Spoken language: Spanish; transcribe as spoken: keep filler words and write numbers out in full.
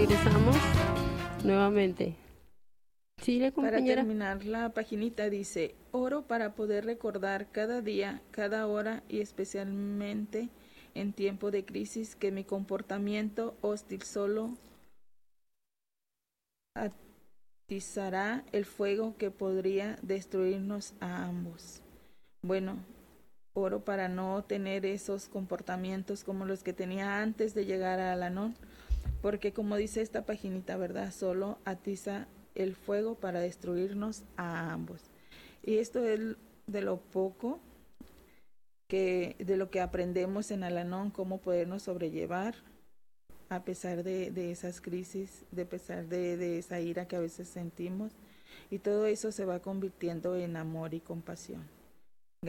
Regresamos nuevamente. Sí, la Para compañera. terminar la paginita dice, oro para poder recordar cada día, cada hora y especialmente en tiempo de crisis que mi comportamiento hostil solo atizará el fuego que podría destruirnos a ambos. Bueno, oro para no tener esos comportamientos como los que tenía antes de llegar a Al-Anon, porque como dice esta paginita, ¿verdad? Solo atiza el fuego para destruirnos a ambos. Y esto es de lo poco que, de lo que aprendemos en Al-Anon, cómo podernos sobrellevar a pesar de, de esas crisis, de pesar de, de esa ira que a veces sentimos. Y todo eso se va convirtiendo en amor y compasión.